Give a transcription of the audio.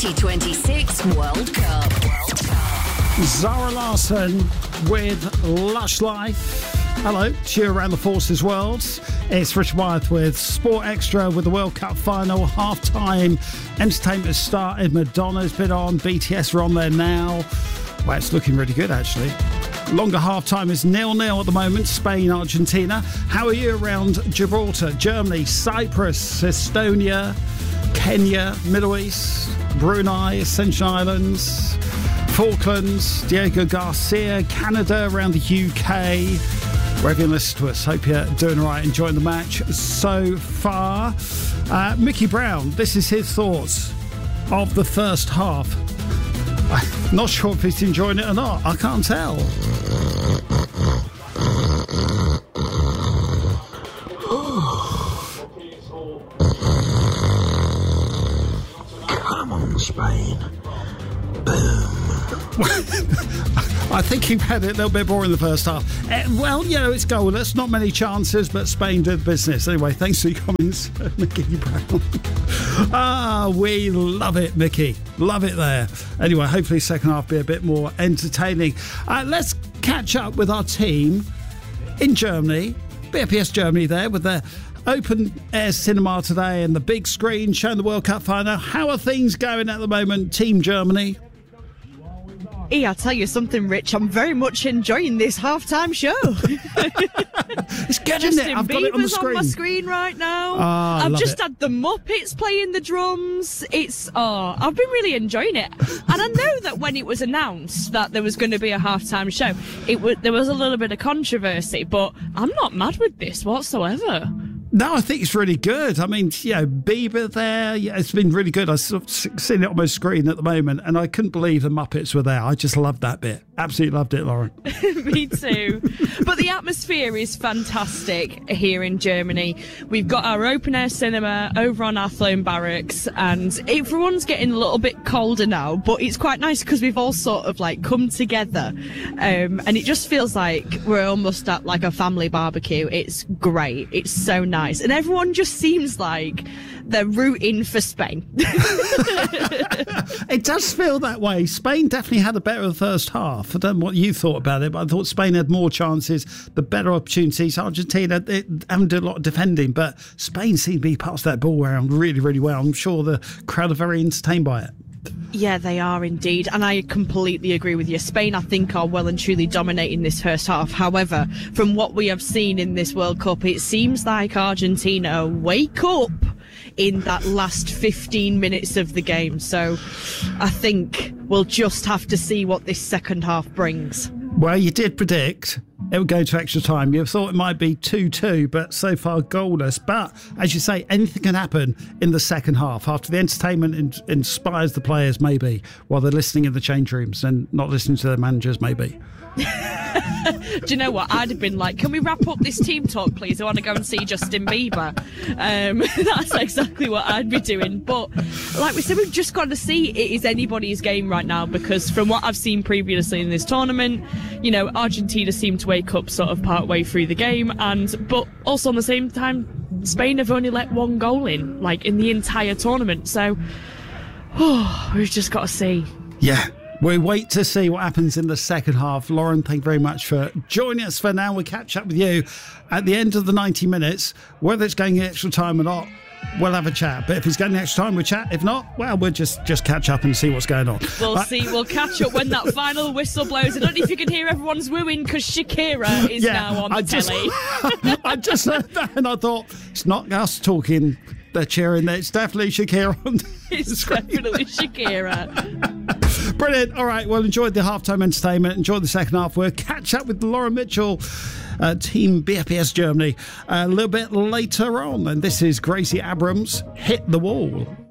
2026 World Cup. Zara Larsson with Lush Life. Hello to you around the Forces world. It's Richard Wyeth with Sport Extra with the World Cup final. Half-time entertainment has started. Madonna's been on. BTS are on there now. Well, it's looking really good, actually. Longer half-time is 0-0 at the moment. Spain, Argentina. How are you around Gibraltar, Germany, Cyprus, Estonia, Kenya, Middle East, Brunei, Ascension Islands, Falklands, Diego Garcia, Canada, around the UK. Wherever you listen to us, hope you're doing all right, enjoying the match so far. Mickey Brown, this is his thoughts of the first half. I'm not sure if he's enjoying it or not. I can't tell. Come on, Spain. Boom. I think he had it a little bit more in the first half. Well, you know, it's goalless, not many chances, but Spain did business. Anyway, thanks for your comments, Mickey Brown. We love it, Mickey. Love it there. Anyway, hopefully second half be a bit more entertaining. Let's catch up with our team in Germany, BPS Germany there, with their open air cinema today and the big screen showing the World Cup final. How are things going at the moment, Team Germany? I'll tell you something, Rich. I'm very much enjoying this halftime show. It's good, isn't it? I've got it on the screen. On my screen right now. I've just had the Muppets playing the drums. I've been really enjoying it. And I know that when it was announced that there was going to be a halftime show, there was a little bit of controversy, but I'm not mad with this whatsoever. No, I think it's really good. I mean, you know, Bieber there, yeah, it's been really good. I've sort of seen it on my screen at the moment, and I couldn't believe the Muppets were there. I just loved that bit. Absolutely loved it, Lauren. Me too. But the atmosphere is fantastic here in Germany. We've got our open-air cinema over on Athlone Barracks, and everyone's getting a little bit colder now, but it's quite nice because we've all sort of like come together, and it just feels like we're almost at like a family barbecue. It's great. It's so nice. And everyone just seems like they're rooting for Spain. It does feel that way. Spain definitely had a better first half. I don't know what you thought about it, but I thought Spain had more chances, the better opportunities. Argentina, they haven't done a lot of defending, but Spain seemed to be passing that ball around really, really well. I'm sure the crowd are very entertained by it. Yeah, they are indeed. And I completely agree with you. Spain, I think, are well and truly dominating this first half. However, from what we have seen in this World Cup, it seems like Argentina wake up in that last 15 minutes of the game. So I think we'll just have to see what this second half brings. Well, you did predict it would go to extra time. You thought it might be 2-2, but so far goalless. But as you say, anything can happen in the second half after the entertainment inspires the players, maybe, while they're listening in the change rooms and not listening to their managers, maybe. Do you know what? I'd have been like, can we wrap up this team talk, please? I want to go and see Justin Bieber. That's exactly what I'd be doing. But like we said, we've just got to see it is anybody's game right now, because from what I've seen previously in this tournament, you know, Argentina seemed to wake up sort of part way through the game, but also on the same time, Spain have only let one goal in, like in the entire tournament. So we've just got to see. Yeah. We wait to see what happens in the second half. Lauren, thank you very much for joining us for now. We'll catch up with you at the end of the 90 minutes. Whether it's going extra time or not, we'll have a chat. But if it's going extra time, we'll chat. If not, well, we'll just catch up and see what's going on. We'll see. We'll catch up when that final whistle blows. I don't know if you can hear everyone's wooing because Shakira is now on the telly. I just heard that and I thought, it's not us talking. They're cheering. It's definitely Shakira on the screen. Definitely Shakira. Brilliant. All right. Well, enjoyed the halftime entertainment. Enjoyed the second half. We'll catch up with Lauren Mitchell, Team BPS Germany, a little bit later on. And this is Gracie Abrams, Hit the Wall.